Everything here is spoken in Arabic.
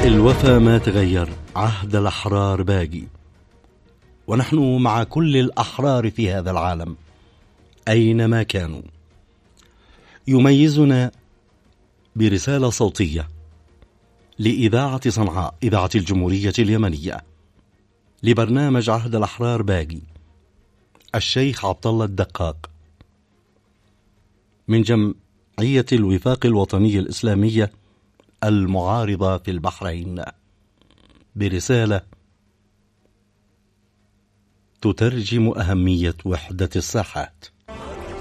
الوفا ما تغير، عهد الأحرار باقي، ونحن مع كل الأحرار في هذا العالم أينما كانوا. يميزنا برسالة صوتية لإذاعة صنعاء، إذاعة الجمهورية اليمنية، لبرنامج عهد الأحرار باقي، الشيخ عبد الله الدقاق من جمعية الوفاق الوطني الإسلامية المعارضة في البحرين، برسالة تترجم أهمية وحدة الساحات.